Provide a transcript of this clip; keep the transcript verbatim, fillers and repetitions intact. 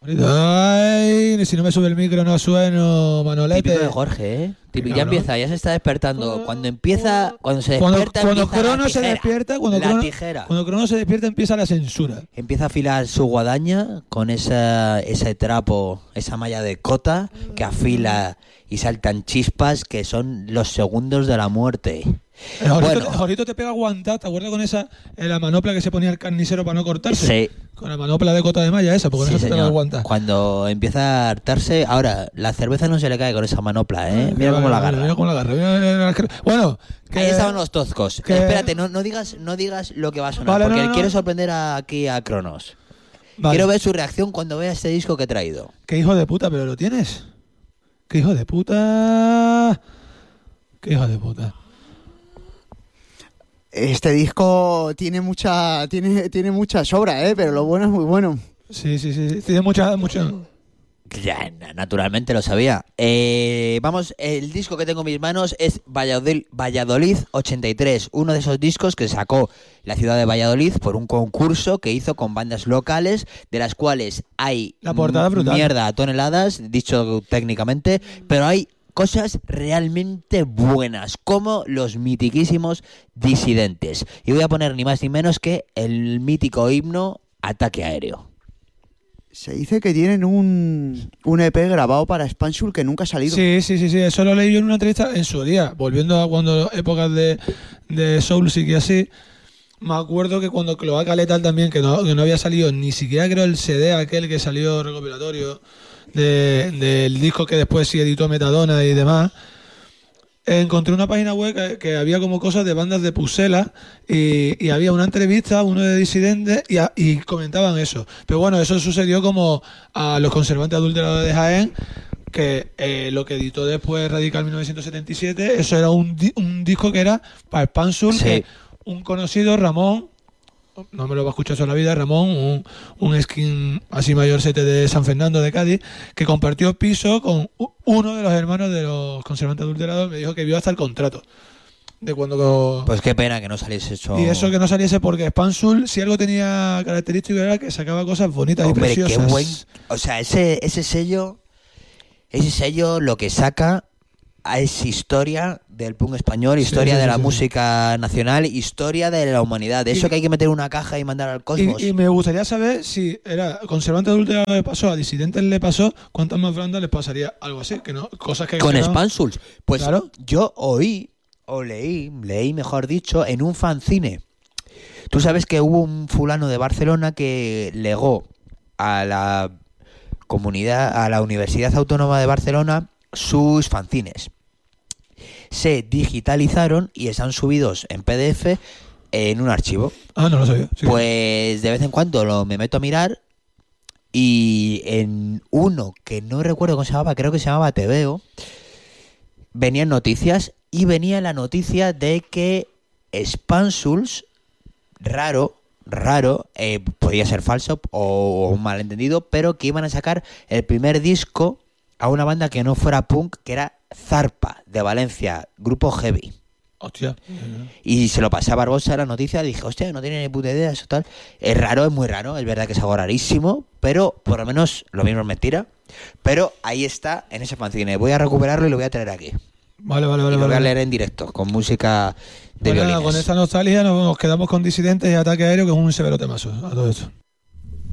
Ay, si no me sube el micro no sueno, Manolete. Típico de Jorge, ¿eh? Típico, ya cabrón. empieza, ya se está despertando. Cuando empieza, cuando se Cuando, despierta, cuando empieza Crono la se tijera. despierta, cuando la Crono, tijera. cuando Crono se despierta empieza la censura. Empieza a afilar su guadaña con esa, ese trapo, esa malla de cota que afila y saltan chispas que son los segundos de la muerte. El Jorito, Bueno. te, Jorito te pega guantá, ¿te acuerdas con esa eh, la manopla que se ponía el carnicero para no cortarse? Sí. Con la manopla de cota de malla esa, porque Sí, con eso te pega señor. guantá. Cuando empieza a hartarse, ahora la cerveza no se le cae con esa manopla, ¿eh? Mira cómo la agarra. Mira cómo la agarra. Mira, mira, mira. Bueno, que, Ahí estaban los tozcos. que- Espérate, no, no digas, no digas lo que va a sonar, Vale, porque no, no, quiero no. sorprender a- aquí a Cronos. vale. Quiero ver su reacción cuando vea este disco que he traído. Qué hijo de puta, pero lo tienes. Qué hijo de puta. Qué hijo de puta. Este disco tiene mucha tiene tiene mucha sobra, ¿eh? Pero lo bueno es muy bueno. Sí, sí, sí. sí. Tiene mucha, mucha. Ya, naturalmente lo sabía. Eh, vamos, el disco que tengo en mis manos es Valladolid, Valladolid ochenta y tres, uno de esos discos que sacó la ciudad de Valladolid por un concurso que hizo con bandas locales, de las cuales hay La portada brutal. mierda a toneladas, dicho técnicamente, pero hay cosas realmente buenas, como los mitiquísimos Disidentes. Y voy a poner ni más ni menos que el mítico himno Ataque Aéreo. Se dice que tienen un, un E P grabado para Spansul que nunca ha salido. Sí, sí, sí, sí. Eso lo leí yo en una entrevista en su día. Volviendo a cuando épocas de, de Soul sí que así. Me acuerdo que cuando Cloaca Letal también, que no, que no había salido ni siquiera creo el C D aquel que salió recopilatorio de, del disco que después sí editó Metadona y demás. Encontré una página web que, que había como cosas de bandas de Pusela y, y había una entrevista, uno de Disidentes y, a- y comentaban eso. Pero bueno, eso sucedió como a los conservantes adulterados de Jaén, que eh, lo que editó después Radical mil novecientos setenta y siete, eso era un, di- un disco que era para Spansul, Sí. que un conocido, Ramón, no me lo va a escuchar toda la vida, Ramón, un, un skin así mayorcete de San Fernando de Cádiz, que compartió piso con u- uno de los hermanos de los conservantes adulterados, me dijo que vio hasta el contrato de cuando... Pues qué pena que no saliese eso. Y eso que no saliese porque Spansul, si algo tenía característico, era que sacaba cosas bonitas Hombre, y preciosas. qué buen. O sea, ese, ese sello, ese sello lo que saca es historia del punk español, historia sí, de sí, la sí. música nacional, historia de la humanidad. De eso Y- que hay que meter en una caja y mandar al cosmos. Y, y me gustaría saber si era conservante adulterado le pasó, a Disidentes le pasó, cuántas más bandas les pasaría algo así, que no, cosas que... Con que no- Spansuls. Pues Claro. yo oí, o leí, leí mejor dicho, en un fanzine. Tú sabes que hubo un fulano de Barcelona que legó a la comunidad, a la Universidad Autónoma de Barcelona, sus fanzines. Se digitalizaron y están subidos en P D F en un archivo. Ah, no lo sabía. Sí. Pues de vez en cuando lo me meto a mirar y en uno que no recuerdo cómo se llamaba, creo que se llamaba T V O, venían noticias y venía la noticia de que Spansuls, raro, raro, eh, podía ser falso o, o un malentendido, pero que iban a sacar el primer disco a una banda que no fuera punk, que era Zarpa, de Valencia, grupo heavy. Hostia. Y se lo pasé a Barbosa la noticia, dije, hostia, no tiene ni puta idea, eso tal. Es raro, es muy raro, es verdad que es algo rarísimo, pero por lo menos lo mismo es mentira. Pero ahí está, en ese fanzine. Voy a recuperarlo y lo voy a traer aquí. Vale, vale, Y vale. lo voy a vale. leer en directo, con música de Pues nada, violines. con esta nostalgia nos quedamos con Disidentes y Ataque Aéreo, que es un severo temazo a todo esto.